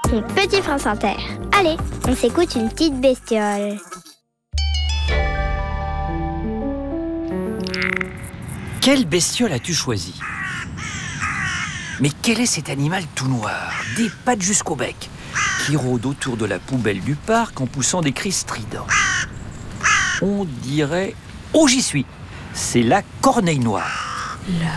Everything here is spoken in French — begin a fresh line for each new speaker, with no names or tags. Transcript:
mon petit France Inter. Allez, on s'écoute une petite bestiole.
Quelle bestiole as-tu choisi? Mais quel est cet animal tout noir, des pattes jusqu'au bec, qui rôde autour de la poubelle du parc en poussant des cris stridents? On dirait... Oh, j'y suis! C'est la corneille noire.